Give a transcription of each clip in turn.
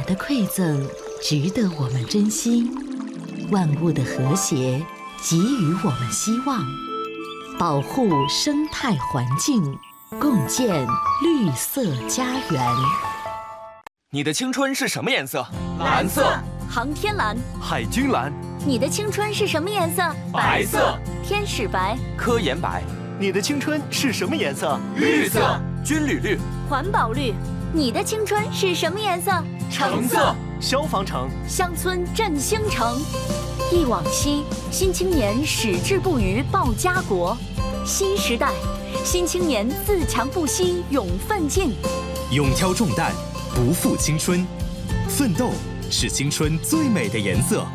的馈赠值得我们珍惜，万物的和谐给予我们希望，保护生态环境，共建绿色家园。 你的青春是什么颜色？ 蓝色。 航天蓝。 海军蓝。 你的青春是什么颜色？ 白色。 天使白。 科研白。 你的青春是什么颜色？ 绿色。 军旅绿。 环保绿。你的青春是什么颜色？ 橙色。 消防橙。 乡村振兴城。忆往昔，新青年矢志不渝报家国。新时代，新青年自强不息勇奋进。 勇挑重担，不负青春，奋斗是青春最美的颜色。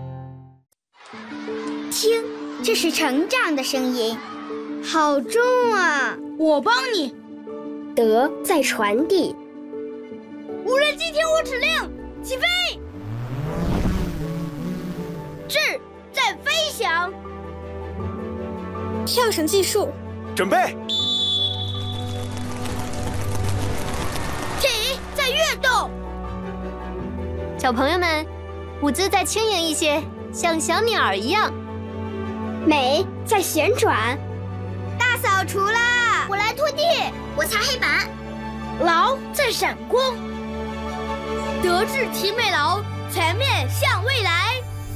听，这是成长的声音，好重啊！ 我帮你。 德在传递。 无人机听我指令，起飞！志在飞翔。 跳绳计数。 准备。 体在跃动。 小朋友们，舞姿再轻盈一些，像小鸟一样。 美在旋转。 大扫除啦！我来拖地， 我擦黑板。 劳在闪光。德智体美劳，全面向未来。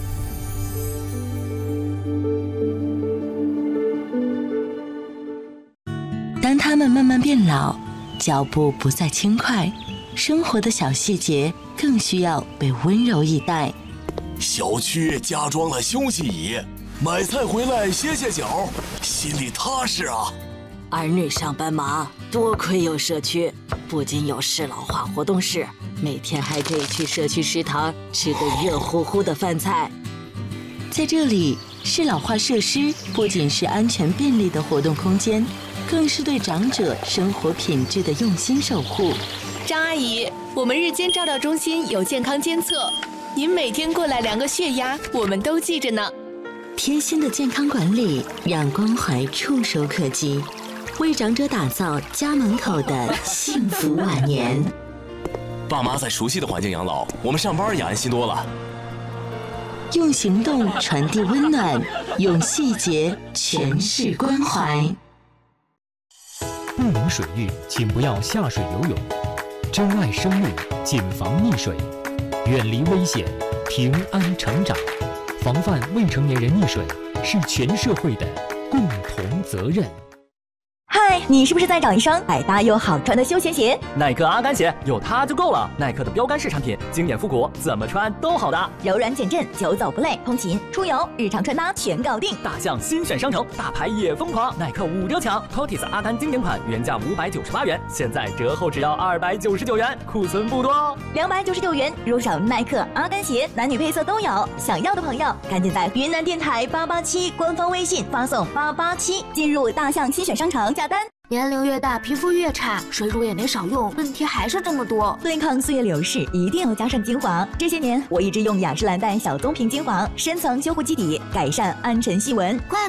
当他们慢慢变老，脚步不再轻快，生活的小细节更需要被温柔以待。 小区加装了休息椅，买菜回来歇歇脚，心里踏实啊。 儿女上班忙，多亏有社区，不仅有适老化活动室，每天还可以去社区食堂吃个热乎乎的饭菜。 在这里，适老化设施不仅是安全便利的活动空间，更是对长者生活品质的用心守护。 张阿姨，我们日间照料中心有健康监测，您每天过来量个血压，我们都记着呢。 贴心的健康管理，让关怀触手可及，为长者打造家门口的幸福晚年。 爸妈在熟悉的环境养老，我们上班也安心多了。 用行动传递温暖，用细节诠释关怀。 不明水域，请不要下水游泳。珍爱生命，谨防溺水，远离危险，平安成长。防范未成年人溺水是全社会的共同责任。 嗨，你是不是在找一双百搭又好穿的休闲鞋？ 耐克阿甘鞋有它就够了。耐克的标杆式产品，经典复古，怎么穿都好的。 柔软减震，久走不累，通勤、出游、日常穿搭全搞定。 大象新选商城，大牌也疯狂，耐克5折抢。Totis 阿甘经典款原价598元，现在折后只要299元，库存不多哦。 299元入手耐克阿甘鞋，男女配色都有。想要的朋友，赶紧在云南电台887官方微信发送887，进入大象新选商城下单。 年龄越大，皮肤越差，水乳也没少用，问题还是这么多。 对抗岁月流逝，一定要加上精华。这些年，我一直用雅诗兰黛小棕瓶精华，深层修护基底，改善暗沉细纹。 怪